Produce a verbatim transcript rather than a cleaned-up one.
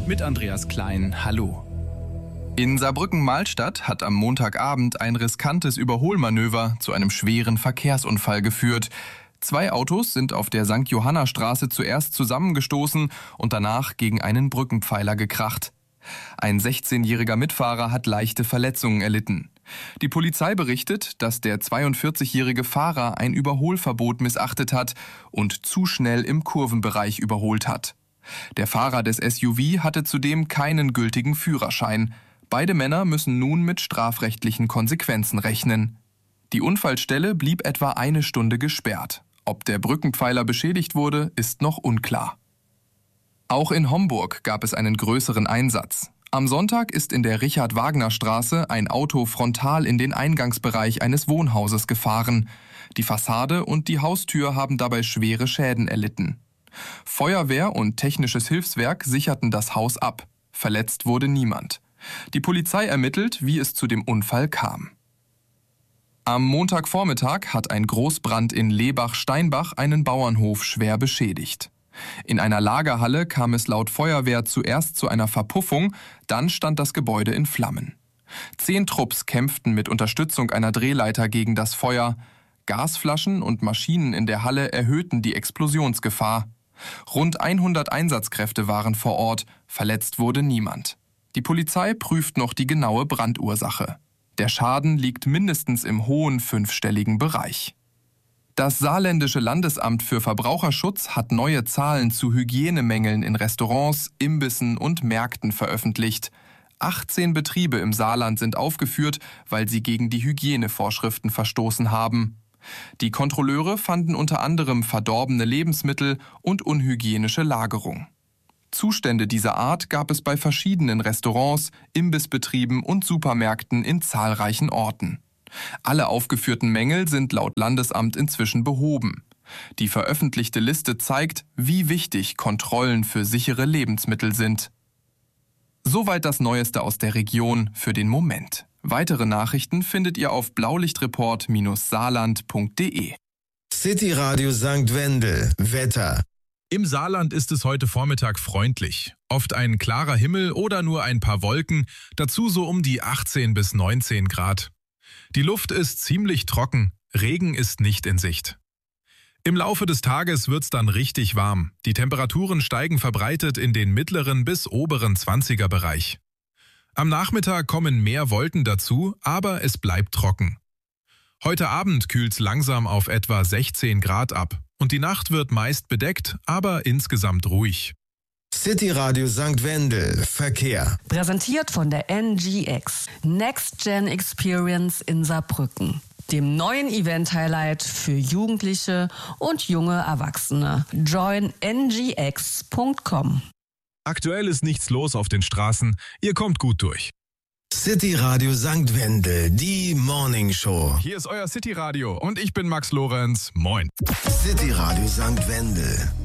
Mit Andreas Klein, hallo. In Saarbrücken-Malstadt hat am Montagabend ein riskantes Überholmanöver zu einem schweren Verkehrsunfall geführt. Zwei Autos sind auf der Sankt Johanna Straße zuerst zusammengestoßen und danach gegen einen Brückenpfeiler gekracht. Ein sechzehnjähriger Mitfahrer hat leichte Verletzungen erlitten. Die Polizei berichtet, dass der zweiundvierzigjährige Fahrer ein Überholverbot missachtet hat und zu schnell im Kurvenbereich überholt hat. Der Fahrer des S U V hatte zudem keinen gültigen Führerschein. Beide Männer müssen nun mit strafrechtlichen Konsequenzen rechnen. Die Unfallstelle blieb etwa eine Stunde gesperrt. Ob der Brückenpfeiler beschädigt wurde, ist noch unklar. Auch in Homburg gab es einen größeren Einsatz. Am Sonntag ist in der Richard-Wagner-Straße ein Auto frontal in den Eingangsbereich eines Wohnhauses gefahren. Die Fassade und die Haustür haben dabei schwere Schäden erlitten. Feuerwehr und technisches Hilfswerk sicherten das Haus ab. Verletzt wurde niemand. Die Polizei ermittelt, wie es zu dem Unfall kam. Am Montagvormittag hat ein Großbrand in Lebach-Steinbach einen Bauernhof schwer beschädigt. In einer Lagerhalle kam es laut Feuerwehr zuerst zu einer Verpuffung, dann stand das Gebäude in Flammen. Zehn Trupps kämpften mit Unterstützung einer Drehleiter gegen das Feuer. Gasflaschen und Maschinen in der Halle erhöhten die Explosionsgefahr. Rund hundert Einsatzkräfte waren vor Ort, verletzt wurde niemand. Die Polizei prüft noch die genaue Brandursache. Der Schaden liegt mindestens im hohen fünfstelligen Bereich. Das Saarländische Landesamt für Verbraucherschutz hat neue Zahlen zu Hygienemängeln in Restaurants, Imbissen und Märkten veröffentlicht. achtzehn Betriebe im Saarland sind aufgeführt, weil sie gegen die Hygienevorschriften verstoßen haben. Die Kontrolleure fanden unter anderem verdorbene Lebensmittel und unhygienische Lagerung. Zustände dieser Art gab es bei verschiedenen Restaurants, Imbissbetrieben und Supermärkten in zahlreichen Orten. Alle aufgeführten Mängel sind laut Landesamt inzwischen behoben. Die veröffentlichte Liste zeigt, wie wichtig Kontrollen für sichere Lebensmittel sind. Soweit das Neueste aus der Region für den Moment. Weitere Nachrichten findet ihr auf blaulichtreport saarland punkt de. City Radio Sankt Wendel. Wetter. Im Saarland ist es heute Vormittag freundlich. Oft ein klarer Himmel oder nur ein paar Wolken, dazu so um die achtzehn bis neunzehn Grad. Die Luft ist ziemlich trocken, Regen ist nicht in Sicht. Im Laufe des Tages wird's dann richtig warm. Die Temperaturen steigen verbreitet in den mittleren bis oberen zwanziger Bereich. Am Nachmittag kommen mehr Wolken dazu, aber es bleibt trocken. Heute Abend kühlt's langsam auf etwa sechzehn Grad ab und die Nacht wird meist bedeckt, aber insgesamt ruhig. City Radio Sankt Wendel. Verkehr. Präsentiert von der N G X. Next Gen Experience in Saarbrücken. Dem neuen Event-Highlight für Jugendliche und junge Erwachsene. join n g x punkt com. Aktuell ist nichts los auf den Straßen. Ihr kommt gut durch. City Radio Sankt Wendel. Die Morning Show. Hier ist euer City Radio und ich bin Max Lorenz. Moin. City Radio Sankt Wendel.